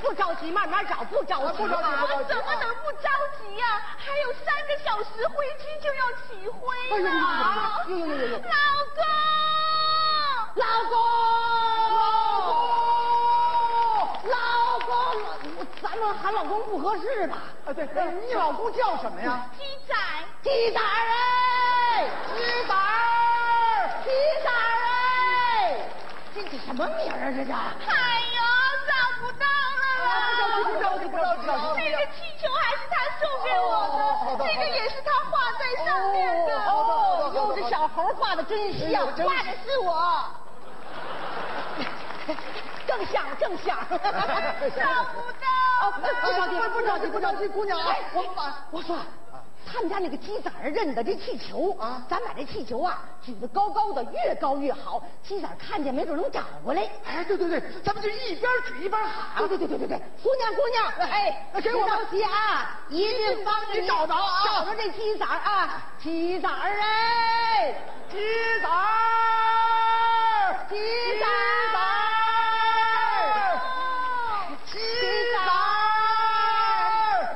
不着急，慢慢找，不着急。 不着急， 我怎么能不着急呀？还有3个小时飞机就要起飞了。老公， 咱们喊老公不合适吧？ 啊，对，你老公叫什么呀？ 鸡仔哎，这什么名儿啊？这是？ 哎呦，找不到了！ 不着急。 这个气球还是他送给我的，这个也是他画在上面的。 哟，这小猴画的真像，画的是我。正像。 找不到。 不着急，姑娘啊！ 我说，他们家那个鸡仔认的这气球啊，咱把这气球啊举得高高的，越高越好，鸡仔看见没准能找过来。 哎，对，咱们就一边举一边喊。 对，姑娘，哎， 给我着急啊，一定帮你找着啊， 找着这鸡仔啊，鸡仔哎。